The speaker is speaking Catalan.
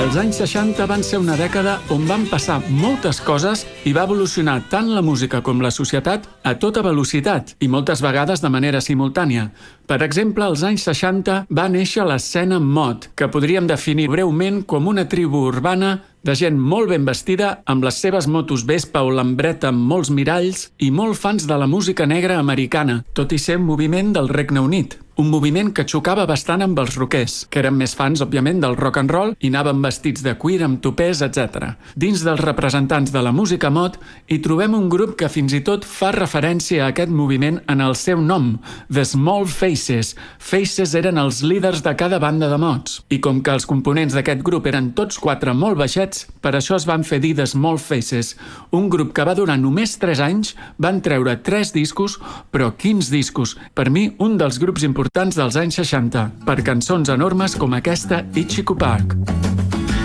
Els anys 60 van ser una dècada on van passar moltes coses i va evolucionar tant la música com la societat a tota velocitat i moltes vegades de manera simultània. Per exemple, als anys 60 va néixer l'escena mod, que podríem definir breument com una tribu urbana de gent molt ben vestida, amb les seves motos Vespa o Lambretta amb molts miralls i molt fans de la música negra americana, tot i ser un moviment del Regne Unit. Un moviment que xocava bastant amb els rockers, que eren més fans, òbviament, del rock and roll i anaven vestits de cuir amb topers, etc. Dins dels representants de la música mod hi trobem un grup que fins i tot fa referència a aquest moviment en el seu nom, The Small Faces. Faces eren els líders de cada banda de mods. I com que els components d'aquest grup eren tots 4 molt baixets, per això es van fer dir The Small Faces. Un grup que va durar només 3 anys, van treure 3 discos, però quins discos! Per mi, un dels grups importants dels anys 60, per cançons enormes com aquesta Ichiku Park.